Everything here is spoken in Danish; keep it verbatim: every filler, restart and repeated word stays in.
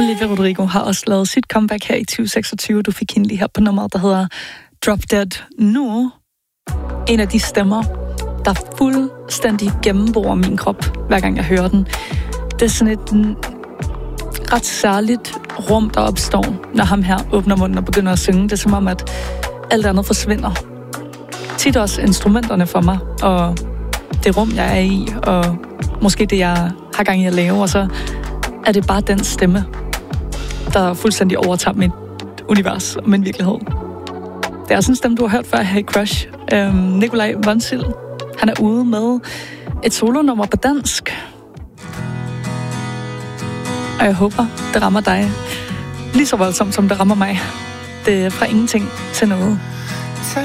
Olivia Rodrigo har også lavet sit comeback her i tyve seksogtyve. Du fik hende lige her på nummeret, der hedder Drop Dead. Nu en af de stemmer, der fuldstændig gennembor min krop, hver gang jeg hører den. Det er sådan et ret særligt rum, der opstår, når ham her åbner munden og begynder at synge. Det er som om, at alt andet forsvinder. Tit også instrumenterne for mig, og det rum, jeg er i, og måske det, jeg har gang i at lave, og så er det bare den stemme, der fuldstændig overtager mit univers og min virkelighed. Det er sådan en stemme, du har hørt før her i Crush. Øhm, Nikolaj Vonsild, han er ude med et solonummer på dansk. Og jeg håber, det rammer dig lige så voldsomt, som det rammer mig. Det er fra ingenting til noget.